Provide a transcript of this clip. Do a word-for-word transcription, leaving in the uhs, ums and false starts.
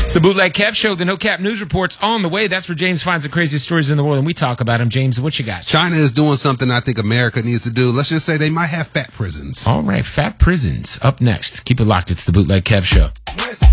It's the Bootleg Kev Show. The No Cap News Report's on the way. That's where James finds the craziest stories in the world, and we talk about them. James, what you got? China is doing something I think America needs to do. Let's just say they might have fat prisons. All right, fat prisons up next. Keep it locked. It's the Bootleg Kev Show.